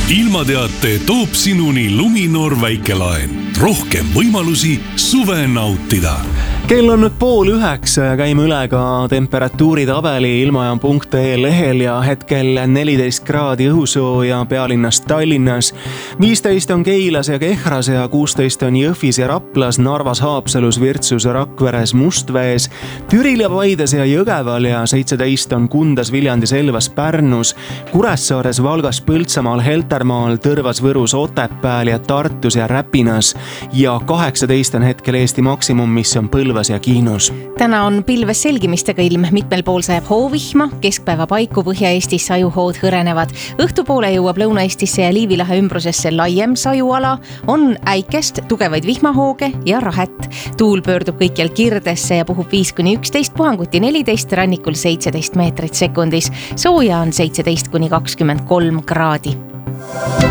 ilmateate toob sinuni Luminor väikelaen. Rohkem võimalusi suve nautida. Kell on nüüd 8:30 ja käime üle ka temperatuuritabeli ilmajaam.ee lehel ja hetkel 14 kraadi õhusooja pealinnas Tallinnas. 15 on Keilas ja Kehras ja 16 on Jõhvis ja Raplas, Narvas, Haapsalus, Virtsus ja Rakveres, Mustvees, Türil ja Paides ja Jõgeval ja 17 on Kundas, Viljandis, Elvas, Pärnus, Kuressaares, Valgas, Põltsamaal, Heltermaal, Tõrvas, Võrus, Otepääl ja Tartus ja Räpinas ja 18 on hetkel Eesti maksimum, mis on Põlvas ja Kiinus. Täna on pilves selgimistega ilm, mitmel pool sajab hoovihma, keskpäeva paiku Põhja-Eestis sajuhood hõrenevad. Õhtupoole jõuab Lõuna-Eestisse ja Liivi lahe ümbrusesse laiem sajuala, on äikest, tugevaid vihmahooge ja rahet. Tuul pöördub kõikjal kirdesse ja puhub 5-11, puhanguti 14, rannikul 17 meetrit sekundis. Sooja on 17-23 kraadi.